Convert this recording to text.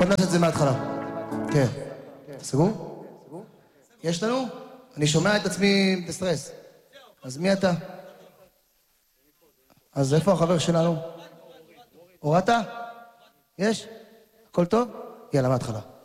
נעשה את זה מההתחלה. כן. סגור? יש לנו? אני שומע את עצמי בסטרס. אז מי אתה? אז איפה החבר שלנו? הורדת? יש? הכל טוב? יאללה, מההתחלה.